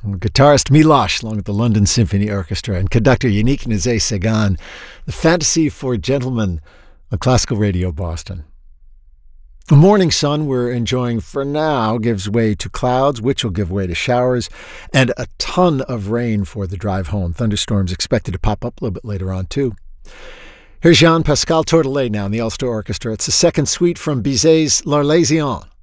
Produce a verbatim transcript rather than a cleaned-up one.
guitarist Milosh, along with the London Symphony Orchestra, and conductor Yannick Nézet-Séguin, The Fantasy for Gentlemen on Classical Radio Boston. The morning sun we're enjoying for now gives way to clouds, which will give way to showers, and a ton of rain for the drive home. Thunderstorms expected to pop up a little bit later on, too. Here's Jean-Pascal Tortollet now in the Ulster Orchestra. It's the second suite from Bizet's L'Arlésienne.